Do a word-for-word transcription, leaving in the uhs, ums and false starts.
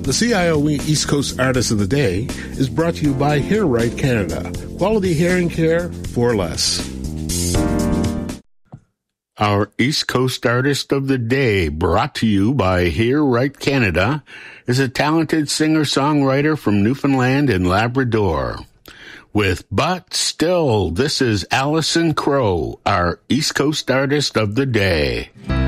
The C I O E East Coast Artist of the Day is brought to you by Hair Right Canada. Quality hearing care for less. Our East Coast Artist of the Day, brought to you by Hear Right Canada, is a talented singer-songwriter from Newfoundland and Labrador. With But Still, this is Allison Crow, our East Coast Artist of the Day.